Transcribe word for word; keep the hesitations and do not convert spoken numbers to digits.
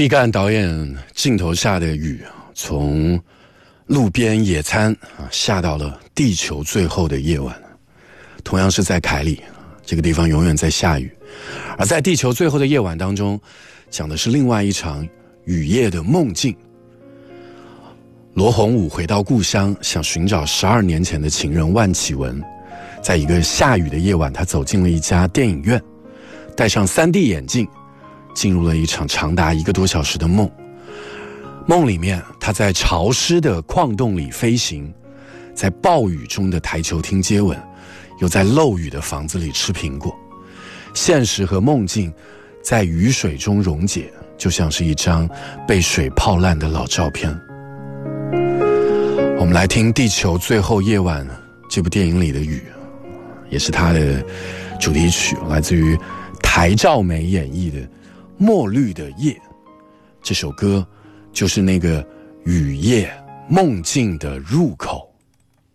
毕赣导演镜头下的雨，从路边野餐啊下到了地球最后的夜晚。同样是在凯里，这个地方永远在下雨。而在地球最后的夜晚当中，讲的是另外一场雨夜的梦境。罗洪武回到故乡，想寻找十二年前的情人万绮雯。在一个下雨的夜晚，他走进了一家电影院，戴上 三 D 眼镜，进入了一场长达一个多小时的梦。梦里面，他在潮湿的矿洞里飞行，在暴雨中的台球厅接吻，又在漏雨的房子里吃苹果。现实和梦境在雨水中溶解，就像是一张被水泡烂的老照片。我们来听《地球最后夜晚》这部电影里的雨，也是它的主题曲，来自于台照梅演绎的《墨绿的夜》。这首歌就是那个雨夜梦境的入口。